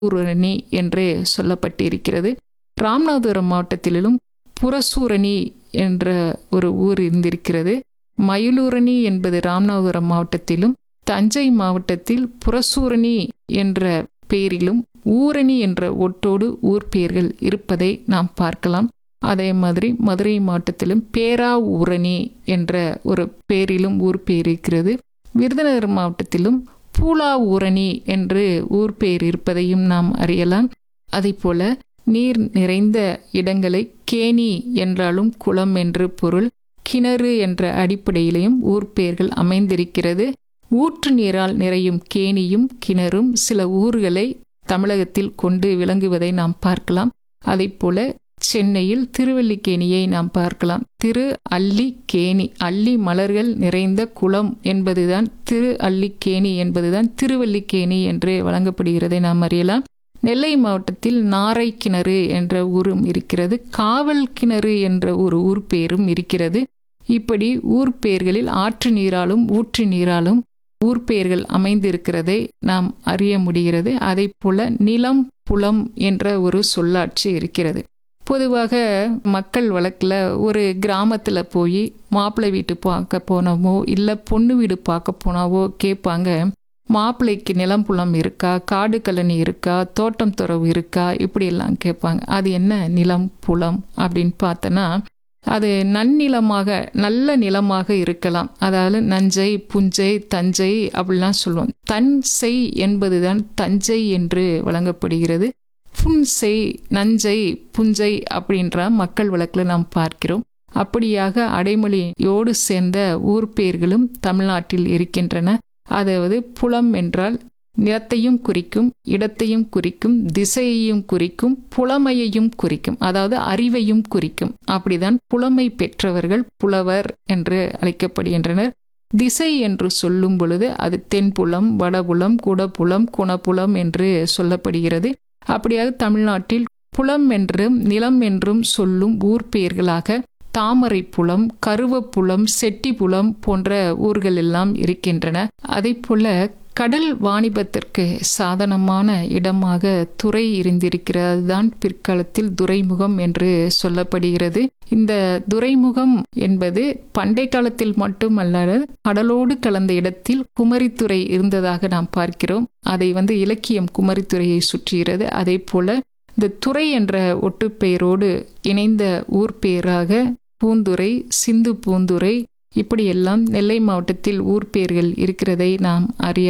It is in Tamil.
மயூரணி என்றே சொல்லப்பட்டிருக்கிறது. ராமநாதபுரம் மாவட்டத்திலும் புரசூரணி என்ற ஒரு ஊர் இருந்திருக்கிறது. மயூரணி என்பது ராமநாதபுரம் மாவட்டத்திலும், தஞ்சை மாவட்டத்தில் புரசூரணி என்ற பெயரிலும் ஊரணி என்ற ஒட்டோடு ஊர் பெயர்கள் இருப்பதை நாம் பார்க்கலாம். அதே மாதிரி மதுரை மாவட்டத்திலும் பேரா ஊரணி என்ற ஒரு பெயரிலும் ஊர் பெயர் இருக்கிறது. விருதுநகர் மாவட்டத்திலும் பூலா ஊரணி என்று ஊர் பெயர் இருப்பதையும் நாம் அறியலாம். அதே போல நீர் நிறைந்த இடங்களை கேணி என்றாலும் குளம் என்று பொருள், கிணறு என்ற அடிப்படையிலையும் ஊர் பெயர்கள் அமைந்திருக்கிறது. ஊற்று நீரால் நிறையும் கேணியும் கிணறும் சில ஊர்களை தமிழகத்தில் கொண்டு விளங்குவதை நாம் பார்க்கலாம். அதே போல சென்னையில் திருவல்லிக்கேணியை நாம் பார்க்கலாம். திரு அல்லிக்கேணி, அல்லி மலர்கள் நிறைந்த குளம் என்பதுதான் திரு அல்லிக்கேணி என்பதுதான் திருவல்லிக்கேணி என்று வழங்கப்படுகிறதை நாம் அறியலாம். நெல்லை மாவட்டத்தில் நாரை கிணறு என்ற ஊரும் இருக்கிறது. காவல் கிணறு என்ற ஒரு ஊர் பெயரும் இருக்கிறது. இப்படி ஊர் பெயர்களில் ஆற்று நீராலும் ஊற்று நீராலும் ஊர் பெயர்கள் அமைந்திருக்கிறதை நாம் அறிய முடிகிறது. அதே போல நிலம் புலம் என்ற ஒரு சொல்லாட்சி இருக்கிறது. பொதுவாக மக்கள் வழக்கில் ஒரு கிராமத்தில் போய் மாப்பிள்ளை வீட்டு பார்க்க போனவோ இல்லை பொண்ணு வீடு பார்க்க போனாவோ கேட்பாங்க, மாப்பிள்ளைக்கு நிலம் புலம் இருக்கா, காடு கழனி இருக்கா, தோட்டம் துறவு இருக்கா, இப்படியெல்லாம் கேட்பாங்க. அது என்ன நிலம் புலம் அப்படின்னு பார்த்தோன்னா, அது நன்னிலமாக நல்ல நிலமாக இருக்கலாம். அதாவது நஞ்சை புஞ்சை தஞ்சை அப்படிலாம் சொல்லுவோம். தன்செய் என்பதுதான் தஞ்சை என்று வழங்கப்படுகிறது. புன்செய் நஞ்சை புஞ்சை அப்படின்ற மக்கள் வழக்கில் நாம் பார்க்கிறோம். அப்படியாக அடைமொழியோடு சேர்ந்த ஊர் பெயர்களும் தமிழ்நாட்டில் இருக்கின்றன. அதாவது புலம் என்றால் நிலத்தையும் குறிக்கும், இடத்தையும் குறிக்கும், திசையையும் குறிக்கும், புலமையையும் குறிக்கும், அதாவது அறிவையும் குறிக்கும். அப்படிதான் புலமை பெற்றவர்கள் புலவர் என்று அழைக்கப்படுகின்றனர். திசை என்று சொல்லும் பொழுது அது தென்புலம், வடபுலம், குடபுலம், குணப்புலம் என்று சொல்லப்படுகிறது. அப்படியாக தமிழ்நாட்டில் புலம் என்றும் நிலம் என்றும் சொல்லும் ஊர் பெயர்களாக தாமரை புலம், கருவப்புலம், செட்டிப்புலம் போன்ற ஊர்கள் எல்லாம் இருக்கின்றன. அதே போல கடல் வாணிபத்திற்கு சாதனமான இடமாக துறை இருந்திருக்கிறது தான் பிற்காலத்தில் துறைமுகம் என்று சொல்லப்படுகிறது. இந்த துறைமுகம் என்பது பண்டை காலத்தில் மட்டுமல்ல, கடலோடு கலந்த இடத்தில் குமரித்துறை இருந்ததாக நாம் பார்க்கிறோம். அதை இலக்கியம் குமரித்துறையை சுற்றுகிறது. அதே போல இந்த துறை என்ற ஒட்டுப்பெயரோடு இணைந்த ஊர் பெயராக பூந்துறை, சிந்து பூந்துறை, இப்படியெல்லாம் நெல்லை மாவட்டத்தில் ஊர் பெயர்கள் இருக்கிறதை நாம் அறிய